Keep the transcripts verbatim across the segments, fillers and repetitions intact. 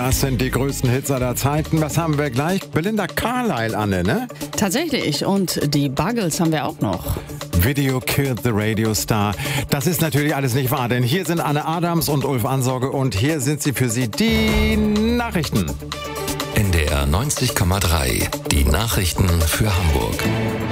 Das sind die größten Hits aller Zeiten. Was haben wir gleich? Belinda Carlisle, Anne, ne? Tatsächlich. Und die Buggles haben wir auch noch. Video Killed the Radio Star. Das ist natürlich alles nicht wahr, denn hier sind Anne Adams und Ulf Ansorge und hier sind sie für Sie, die Nachrichten. N D R neunzig Komma drei. Die Nachrichten für Hamburg.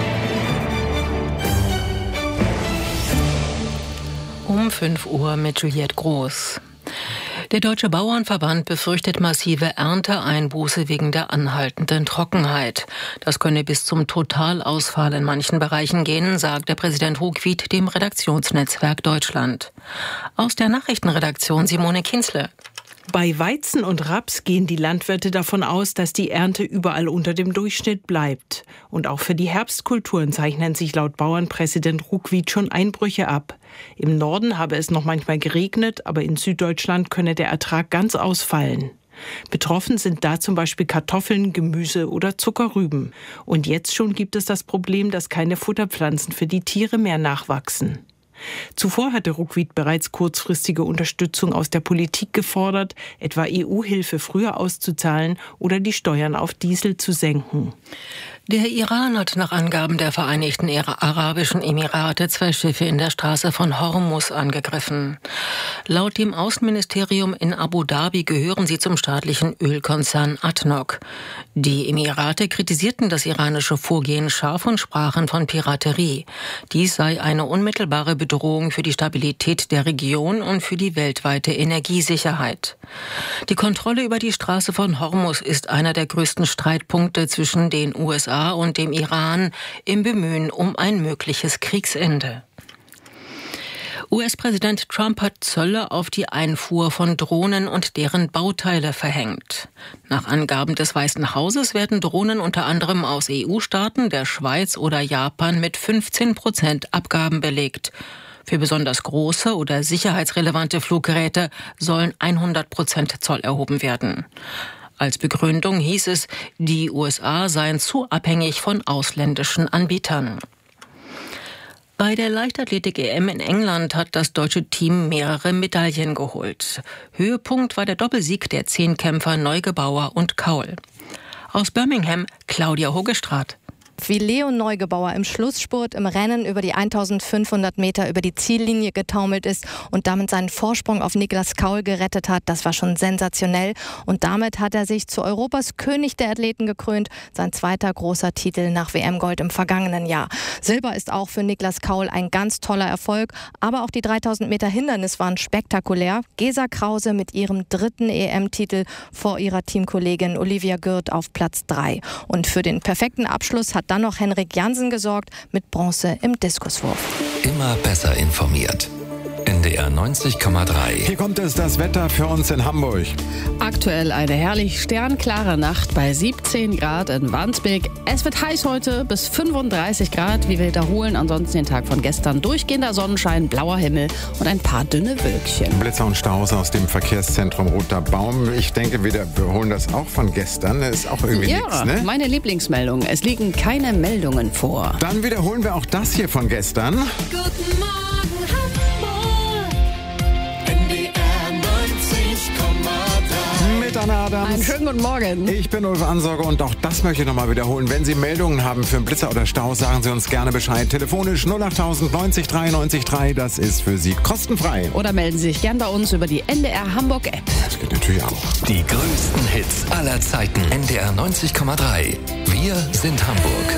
Um fünf Uhr mit Juliette Groß. Der Deutsche Bauernverband befürchtet massive Ernteeinbuße wegen der anhaltenden Trockenheit. Das könne bis zum Totalausfall in manchen Bereichen gehen, sagt der Präsident Ruckwied dem Redaktionsnetzwerk Deutschland. Aus der Nachrichtenredaktion Simone Kinzle. Bei Weizen und Raps gehen die Landwirte davon aus, dass die Ernte überall unter dem Durchschnitt bleibt. Und auch für die Herbstkulturen zeichnen sich laut Bauernpräsident Ruckwied schon Einbrüche ab. Im Norden habe es noch manchmal geregnet, aber in Süddeutschland könne der Ertrag ganz ausfallen. Betroffen sind da zum Beispiel Kartoffeln, Gemüse oder Zuckerrüben. Und jetzt schon gibt es das Problem, dass keine Futterpflanzen für die Tiere mehr nachwachsen. Zuvor hatte Ruckwied bereits kurzfristige Unterstützung aus der Politik gefordert, etwa E U-Hilfe früher auszuzahlen oder die Steuern auf Diesel zu senken. Der Iran hat nach Angaben der Vereinigten Arabischen Emirate zwei Schiffe in der Straße von Hormuz angegriffen. Laut dem Außenministerium in Abu Dhabi gehören sie zum staatlichen Ölkonzern A D N O C. Die Emirate kritisierten das iranische Vorgehen scharf und sprachen von Piraterie. Dies sei eine unmittelbare Bedrohung für die Stabilität der Region und für die weltweite Energiesicherheit. Die Kontrolle über die Straße von Hormuz ist einer der größten Streitpunkte zwischen den U S A und dem Iran im Bemühen um ein mögliches Kriegsende. U S-Präsident Trump hat Zölle auf die Einfuhr von Drohnen und deren Bauteile verhängt. Nach Angaben des Weißen Hauses werden Drohnen unter anderem aus E U-Staaten, der Schweiz oder Japan mit fünfzehn Prozent Abgaben belegt. Für besonders große oder sicherheitsrelevante Fluggeräte sollen hundert Prozent Zoll erhoben werden. Als Begründung hieß es, die U S A seien zu abhängig von ausländischen Anbietern. Bei der Leichtathletik-E M in England hat das deutsche Team mehrere Medaillen geholt. Höhepunkt war der Doppelsieg der Zehnkämpfer Neugebauer und Kaul. Aus Birmingham Claudia Hogestraat. Wie Leon Neugebauer im Schlussspurt im Rennen über die eintausendfünfhundert Meter über die Ziellinie getaumelt ist und damit seinen Vorsprung auf Niklas Kaul gerettet hat, das war schon sensationell. Und damit hat er sich zu Europas König der Athleten gekrönt, sein zweiter großer Titel nach W M-Gold im vergangenen Jahr. Silber ist auch für Niklas Kaul ein ganz toller Erfolg, aber auch die dreitausend Meter Hindernis waren spektakulär. Gesa Krause mit ihrem dritten E M-Titel vor ihrer Teamkollegin Olivia Gürt auf Platz drei. Und für den perfekten Abschluss hat dann noch Henrik Jansen gesorgt mit Bronze im Diskuswurf. Immer besser informiert. N D R neunzig Komma drei. Hier kommt es, das Wetter für uns in Hamburg. Aktuell eine herrlich sternklare Nacht bei siebzehn Grad in Wandsbek. Es wird heiß heute bis fünfunddreißig Grad. Wir wiederholen ansonsten den Tag von gestern. Durchgehender Sonnenschein, blauer Himmel und ein paar dünne Wölkchen. Blitzer und Staus aus dem Verkehrszentrum Roter Baum. Ich denke, wir wiederholen das auch von gestern. Das ist auch irgendwie ja, nichts, ne? Meine Lieblingsmeldung. Es liegen keine Meldungen vor. Dann wiederholen wir auch das hier von gestern. Guten Morgen, Hamburg. N D R neunzig Komma drei. Mit Anne Adams. Einen schönen guten Morgen. Ich bin Ulf Ansorge und auch das möchte ich nochmal wiederholen. Wenn Sie Meldungen haben für einen Blitzer oder Stau, sagen Sie uns gerne Bescheid. Telefonisch null acht tausend neunzig drei neunzig drei. Das ist für Sie kostenfrei. Oder melden Sie sich gern bei uns über die N D R Hamburg App. Das geht natürlich auch. Die größten Hits aller Zeiten. N D R neunzig Komma drei. Wir sind Hamburg.